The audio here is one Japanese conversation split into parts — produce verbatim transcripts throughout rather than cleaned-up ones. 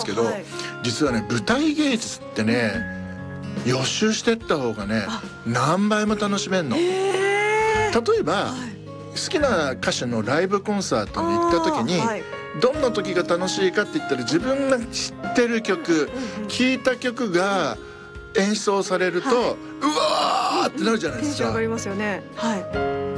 けど、 はい、 実はね舞台芸術ってね予習してった方がね何倍も楽しめんの。例えば、はい、好きな歌手のライブコンサートに行った時に、はい、どんな時が楽しいかって言ったら自分が知ってる曲聴いた曲が演奏されると、はい、うわーってなるじゃないですか。 テンション上がりますよね。はい、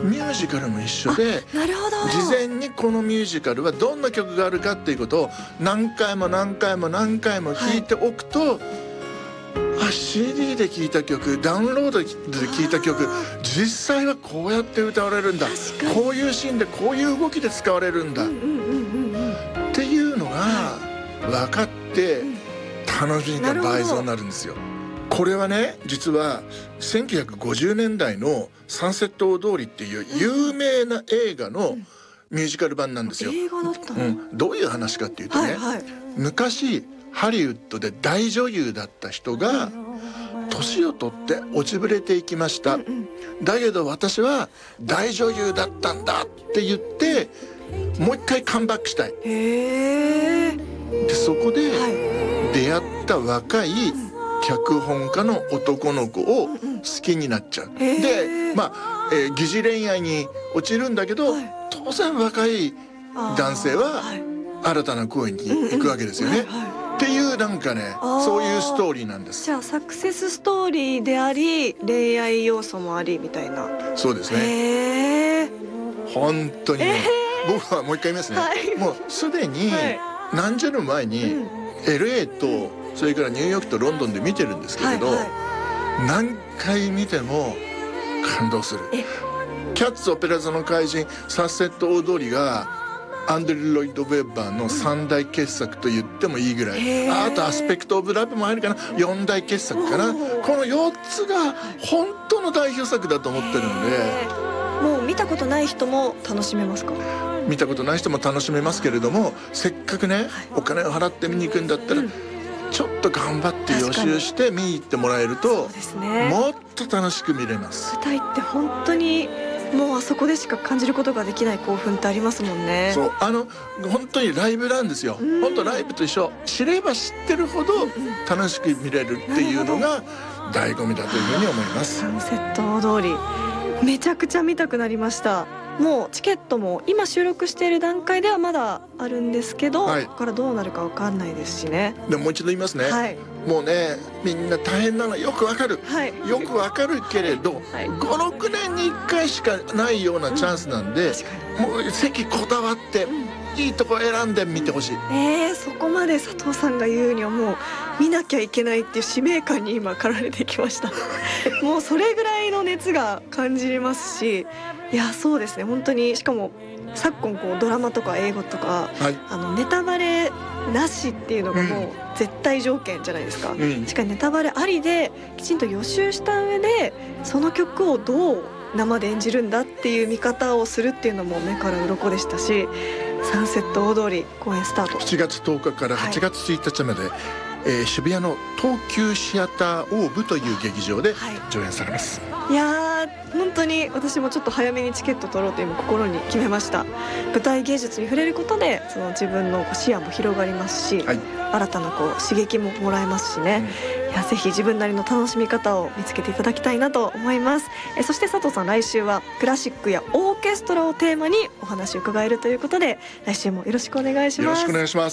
ミュージカルも一緒で、 なるほど、 事前にこのミュージカルはどんな曲があるかっていうことを何回も何回も何回も聴いておくと、はい、あ シーディー で聴いた曲、ダウンロードで聴いた曲、実際はこうやって歌われるんだ、こういうシーンでこういう動きで使われるんだっていうのが分かって楽しみが倍増になるんですよ。これはね実はせんきゅうひゃくごじゅうねんだいのサンセット大通りっていう有名な映画のミュージカル版なんですよ。 映画だったの、 うん、どういう話かっていうとね、はいはい、昔ハリウッドで大女優だった人が年を取って落ちぶれていきました、うんうん、だけど私は大女優だったんだって言ってもう一回カムバックしたい。へー。でそこで出会った若い脚本家の男の子を好きになっちゃう。でまあ、えー、疑似恋愛に落ちるんだけど、はい、当然若い男性は新たな恋に行くわけですよね。っていうなんかねそういうストーリーなんです。 じゃあサクセスストーリーであり恋愛要素もありみたいな。 そうですね。へー。本当に、ね、僕はもう一回言いますね、はい、もうすでに何十年前に エルエー とそれからニューヨークとロンドンで見てるんですけれど、はいはい、何回見ても感動する。キャッツ、オペラ座の怪人、サンセット大通りがアンドリュー・ロイド・ウェッバーの三大傑作と言ってもいいぐらい、あ, あとアスペクト・オブ・ラブも入るかな、四大傑作かな。このよっつが本当の代表作だと思ってるんで、 もう見たことない人も楽しめますか？ 見たことない人も楽しめますけれども、せっかくね、はい、お金を払って見に行くんだったら、うん、ちょっと頑張って予習して見に行ってもらえると、そうですね、もっと楽しく見れます。 舞台って本当にもうあそこでしか感じることができない興奮ってありますもんね。 そう、あの本当にライブなんですよ。本当ライブと一緒、知れば知ってるほど楽しく見れるっていうのが醍醐味だというふうに思います。 サンセット大通りめちゃくちゃ見たくなりました。もうチケットも今収録している段階ではまだあるんですけど、はい、ここからどうなるか分かんないですしね。 でももう一度言いますね、はい、もうねみんな大変なのよくわかる、はい、よくわかるけれど、はい、ごろくねんにいっかいしかないようなチャンスなんで、うん、もう席こだわって、うん、いいとこ選んで見てほしい。 えー、そこまで佐藤さんが言うにはもう見なきゃいけないっていう使命感に今駆られてきましたもうそれぐらいの熱が感じれますし、いやそうですね、本当にしかも昨今こうドラマとか英語とか、はい、あのネタバレなしっていうのがもう絶対条件じゃないですか、うん、しかもネタバレありできちんと予習した上でその曲をどう生で演じるんだっていう見方をするっていうのも目から鱗でしたし、サンセット大通り公演スタートしちがつとおかからはちがつついたちまで、はい、えー、渋谷の東急シアターオーブという劇場で上演されます、 はい、いやー本当に私もちょっと早めにチケット取ろうと今心に決めました。舞台芸術に触れることでその自分の視野も広がりますし、はい、新たなこう刺激ももらえますしね、うん、いやぜひ自分なりの楽しみ方を見つけていただきたいなと思います。えそして佐藤さん、来週はクラシックやオーケストラをテーマにお話を伺えるということで、来週もよろしくお願いします。 よろしくお願いします。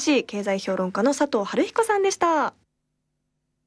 本日のゲストは舞台芸術に詳しい経済評論家の佐藤春彦さんでした。